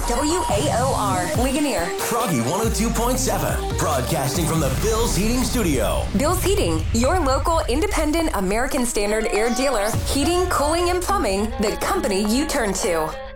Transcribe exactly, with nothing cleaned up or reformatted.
W A O R, Ligonier. Froggy one oh two point seven, broadcasting from the Bill's Heating Studio. Bill's Heating, your local independent American Standard air dealer. Heating, cooling, and plumbing, the company you turn to.